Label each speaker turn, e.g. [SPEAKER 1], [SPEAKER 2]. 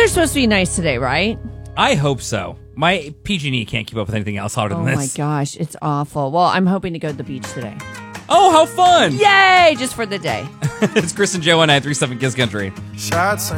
[SPEAKER 1] weather's supposed to be nice today, right?
[SPEAKER 2] I hope so. My PG&E can't keep up with anything else hotter than
[SPEAKER 1] Oh,
[SPEAKER 2] this.
[SPEAKER 1] my gosh. It's awful. Well, I'm hoping to go to the beach today.
[SPEAKER 2] Oh, how fun!
[SPEAKER 1] Yay! Just for the day.
[SPEAKER 2] It's Chris and Joe on 937 Kiss Country.
[SPEAKER 3] Shots